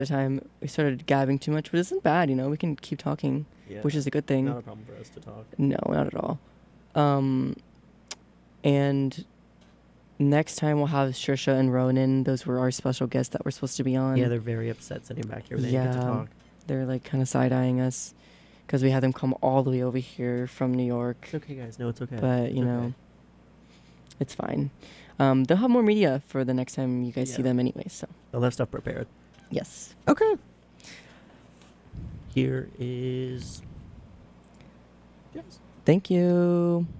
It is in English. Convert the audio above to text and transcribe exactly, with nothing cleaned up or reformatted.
the time we started gabbing too much, but it isn't bad, you know. We can keep talking, Yeah, which is a good thing. Not a problem for us to talk. No, not at all. Um, and next time we'll have Trisha and Ronan. Those were our special guests that were supposed to be on. Yeah, they're very upset sitting back here. They didn't get to Yeah. talk. They're like kind of side eyeing us because we had them come all the way over here from New York. It's okay, guys. No, it's okay. But It's you okay. know, it's fine. Um, they'll have more media for the next time you guys see Yeah. them anyway. So They'll have stuff prepared. yes. Okay. Here is. Yes. Thank you.